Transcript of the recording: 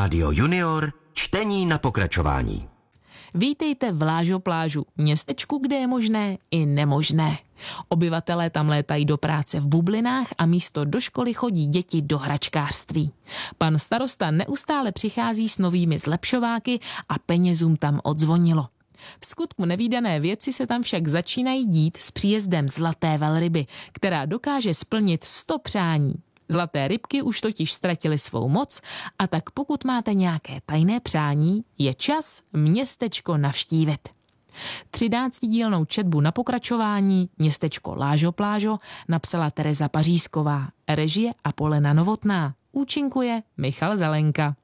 Rádio Junior, čtení na pokračování. Vítejte v Lážo plážu, městečku, kde je možné i nemožné. Obyvatelé tam létají do práce v bublinách a místo do školy chodí děti do hračkářství. Pan starosta neustále přichází s novými zlepšováky a penězům tam odzvonilo. V skutku nevídané věci se tam však začínají dít s příjezdem zlaté velryby, která dokáže splnit 100 přání. Zlaté rybky už totiž ztratily svou moc a tak pokud máte nějaké tajné přání, je čas městečko navštívit. 13dílnou četbu na pokračování Městečko Lážo plážo napsala Tereza Pařízková, režie Apolena Novotná, účinkuje Michal Zelenka.